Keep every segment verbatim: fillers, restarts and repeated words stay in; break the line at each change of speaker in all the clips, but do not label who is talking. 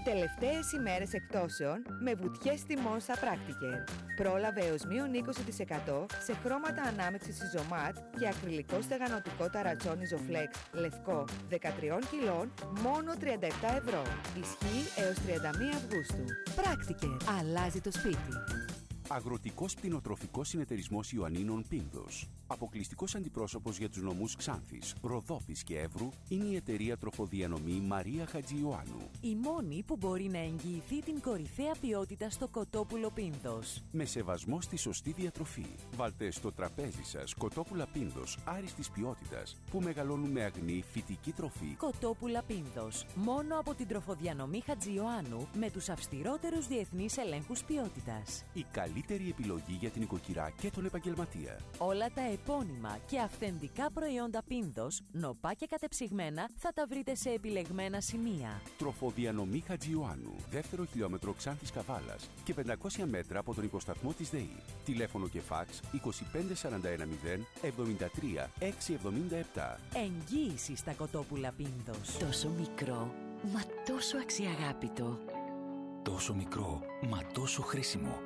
Τελευταίες ημέρες εκπτώσεων με βουτιές τιμών στα Practiker. Πρόλαβε έως μείον είκοσι τοις εκατό σε χρώματα ανάμειξης Ιζωμάτ και ακριλικό στεγανοτικό ταρατσόν Ιζοφλέξ λευκό δεκατρία κιλών μόνο τριάντα επτά ευρώ. Ισχύει έως τριάντα μία Αυγούστου. Practiker. Αλλάζει το σπίτι.
Αγροτικός Πτηνοτροφικός Συνεταιρισμός Ιωαννίνων Πίνδος. Αποκλειστικός αντιπρόσωπος για τους νομούς Ξάνθης, Ροδόπης και Εύρου είναι η εταιρεία τροφοδιανομή Μαρία Χατζιωάννου.
Η μόνη που μπορεί να εγγυηθεί την κορυφαία ποιότητα στο κοτόπουλο Πίνδος.
Με σεβασμό στη σωστή διατροφή. Βάλτε στο τραπέζι σας κοτόπουλα Πίνδος άριστης ποιότητας που μεγαλώνουν με αγνή φυτική τροφή.
Κοτόπουλα Πίνδος. Μόνο από την τροφοδιανομή Χατζιωάννου με τους αυστηρότερους διεθνείς ελέγχους ποιότητας.
Η καλύτερη επιλογή για την οικοκυρά και τον επαγγελματία.
Όλα τα επώνυμα και αυθεντικά προϊόντα Πίνδος, νοπά και κατεψυγμένα, θα τα βρείτε σε επιλεγμένα σημεία.
Τροφοδιανομή Χατζιωάννου, δεύτερο χιλιόμετρο Ξάνθης Καβάλας και πεντακόσια μέτρα από τον υποσταθμό της ΔΕΗ. Τηλέφωνο και φάξ είκοσι πέντε σαράντα ένα μηδέν εβδομήντα τρία εξακόσια εβδομήντα επτά.
Εγγύηση στα κοτόπουλα Πίνδος.
Τόσο μικρό, μα τόσο αξιαγάπητο.
Τόσο μικρό, μα τόσο χρήσιμο.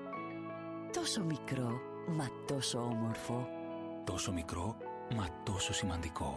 Τόσο μικρό, μα τόσο όμορφο.
Τόσο μικρό, μα τόσο σημαντικό.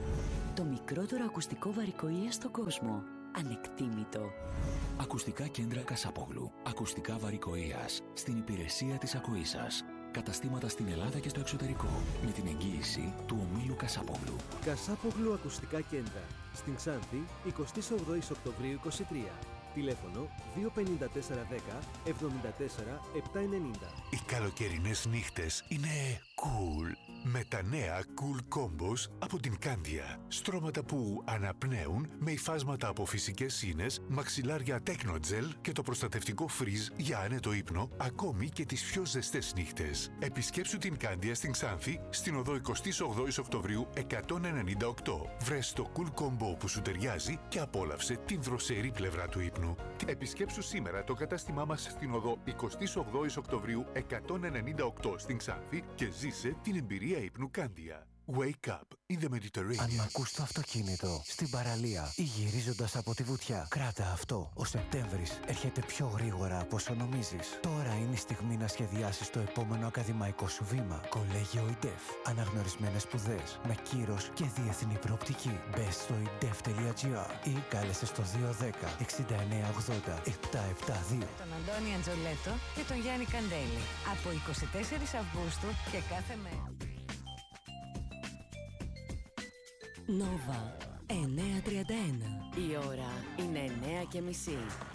Το μικρότερο ακουστικό βαρικοΐα στον κόσμο. Ανεκτήμητο.
Ακουστικά κέντρα Κασάπογλου. Ακουστικά βαρικοΐας. Στην υπηρεσία της ακοής σας. Καταστήματα στην Ελλάδα και στο εξωτερικό. Με την εγγύηση του ομίλου Κασάπογλου.
Κασάπογλου Ακουστικά Κέντρα. Στην Ξάνθη, εικοστή όγδοη Οκτωβρίου είκοσι τρία. Τηλέφωνο δύο πέντε τέσσερα δέκα εβδομήντα τέσσερα επτακόσια ενενήντα.
Οι καλοκαιρινές νύχτες είναι cool. Με τα νέα Cool Combos από την Candia. Στρώματα που αναπνέουν με υφάσματα από φυσικές ίνες, μαξιλάρια Technogel και το προστατευτικό Freeze για άνετο ύπνο, ακόμη και τις πιο ζεστές νύχτες. Επισκέψου την Candia στην Ξάνθη, στην οδό εικοστή όγδοη Οκτωβρίου εκατόν ενενήντα οκτώ. Βρες το Cool Combo που σου ταιριάζει και απόλαυσε την δροσερή πλευρά του ύπνου. Επισκέψου σήμερα το κατάστημά μας στην οδό εικοστή όγδοη Οκτωβρίου εκατόν ενενήντα οκτώ στην Ξάνθη και ζήσε την εμπειρία ύπνου Candia. Wake up in the Mediterranean.
Αν μ' ακούς στο αυτοκίνητο, στην παραλία ή γυρίζοντας από τη βουτιά, κράτα αυτό. Ο Σεπτέμβρης έρχεται πιο γρήγορα από όσο νομίζεις. Τώρα είναι η στιγμή να σχεδιάσεις το επόμενο ακαδημαϊκό σου βήμα. Κολέγιο ΙΝΤΕΦ. Αναγνωρισμένες σπουδές με κύρος και διεθνή προοπτική. Μπες στο ιντεφ τελεία τζι άρ ή κάλεσε στο δύο δέκα εξήντα εννέα ογδόντα επτακόσια εβδομήντα δύο.
Τον Αντώνη Αντζολέτο και τον Γιάννη Καντέλη. Από εικοστή τέταρτη Αυγούστου και κάθε μέρα.
Νόβα εννιακόσια τριάντα ένα. Η ώρα είναι εννέα και μισή.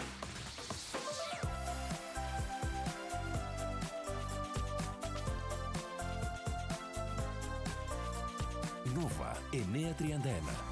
Νόβα εννιακόσια τριάντα ένα.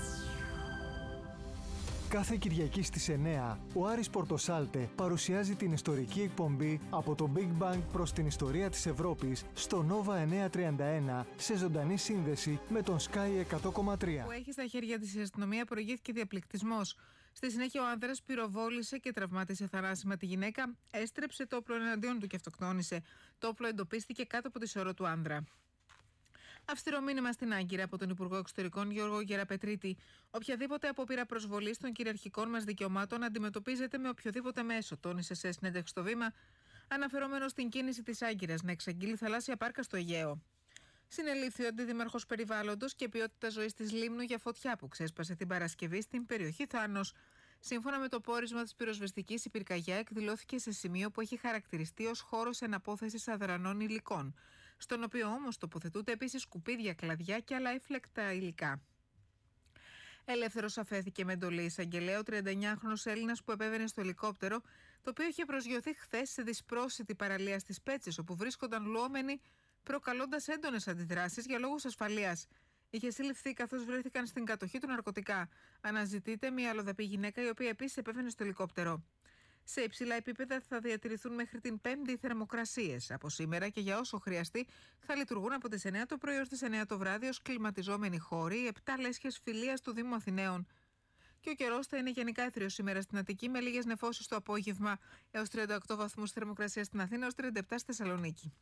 Κάθε Κυριακή στις εννέα, ο Άρης Πορτοσάλτε παρουσιάζει την ιστορική εκπομπή από το Big Bang προς την ιστορία της Ευρώπης στο Nova εννιακόσια τριάντα ένα σε ζωντανή σύνδεση με τον Sky εκατό κόμμα τρία.
Που έχει στα χέρια της η αστυνομία προηγήθηκε διαπληκτισμός. Στη συνέχεια ο άνδρας πυροβόλησε και τραυμάτισε θανάσιμα τη γυναίκα, έστρεψε το όπλο εναντίον του και αυτοκτόνησε. Το όπλο εντοπίστηκε κάτω από τη σωρό του άνδρα. Αυστηρό μήνυμα στην Άγκυρα από τον Υπουργό Εξωτερικών Γιώργο Γεραπετρίτη. Οποιαδήποτε απόπειρα προσβολής των κυριαρχικών μας δικαιωμάτων αντιμετωπίζεται με οποιοδήποτε μέσο, τόνισε σε συνέντευξη στο Βήμα, αναφερόμενο στην κίνηση της Άγκυρας να εξαγγείλει θαλάσσια πάρκα στο Αιγαίο. Συνελήφθη ο αντιδήμαρχος περιβάλλοντος και ποιότητα ζωής της Λίμνου για φωτιά που ξέσπασε την Παρασκευή στην περιοχή Θάνος. Σύμφωνα με το πόρισμα της πυροσβεστικής, η πυρκαγιά εκδηλώθηκε σε σημείο που έχει χαρακτηριστεί ως χώρος εναπόθεσης αδρανών υλικών, στον οποίο όμως τοποθετούνται επίσης σκουπίδια, κλαδιά και άλλα έφλεκτα υλικά. Ελεύθερος αφέθηκε με εντολή εισαγγελέα ο τριανταεννιάχρονος Έλληνας που επέβαινε στο ελικόπτερο, το οποίο είχε προσγειωθεί χθες σε δυσπρόσιτη παραλία στις Πέτσες, όπου βρίσκονταν λουόμενοι, προκαλώντας έντονες αντιδράσεις για λόγους ασφαλείας. Είχε συλληφθεί καθώς βρέθηκαν στην κατοχή του ναρκωτικά. Αναζητείται μια αλλοδαπή γυναίκα, η οποία επίσης επέβαινε στο ελικόπτερο. Σε υψηλά επίπεδα θα διατηρηθούν μέχρι την Πέμπτη οι θερμοκρασίες. Από σήμερα και για όσο χρειαστεί θα λειτουργούν από τις εννέα το πρωί ως τις εννέα το βράδυ ως κλιματιζόμενοι χώροι, επτά λέσχες φιλίας του Δήμου Αθηναίων. Και ο καιρός θα είναι γενικά έθριος σήμερα στην Αττική, με λίγες νεφώσεις το απόγευμα, έως τριάντα οκτώ βαθμούς θερμοκρασία στην Αθήνα, έως τριάντα επτά στη Θεσσαλονίκη.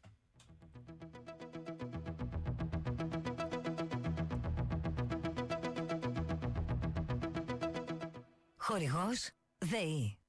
Χορηγός ΔΕΗ.